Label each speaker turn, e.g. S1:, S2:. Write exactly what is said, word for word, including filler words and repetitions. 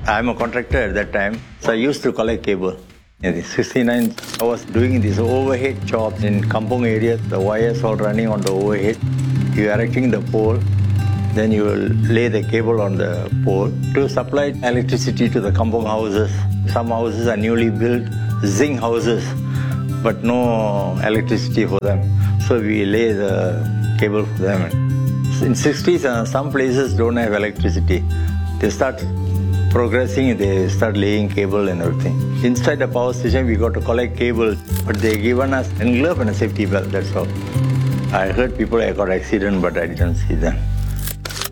S1: I'm a contractor at that time, so I used to collect cable. In sixty-nine, I was doing these overhead jobs in Kampong area, the wires all running on the overhead. You're erecting the pole, then you will lay the cable on the pole to supply electricity to the Kampong houses. Some houses are newly built, zinc houses, but no electricity for them. So we lay the cable for them. In sixties, uh, some places don't have electricity. They start progressing, they start laying cable and everything. Inside the power station, we got to collect cable, but they given us a glove and a safety belt, that's all. I heard people got accident, but I didn't see them.